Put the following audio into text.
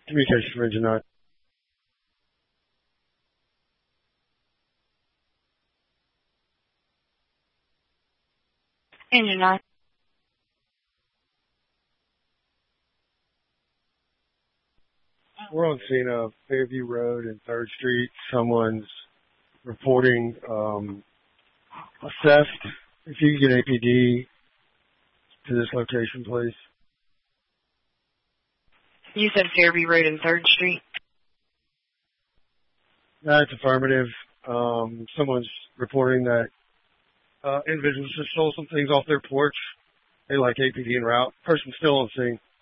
Communication for engine 9. Engine 9. We're on scene of Fairview Road and 3rd Street. Someone's reporting a theft. If you can get APD to this location, please. You said Fairview Road and 3rd Street? That's affirmative. Someone's reporting that individuals just stole some things off their porch. They like APD en route. Person's still on scene.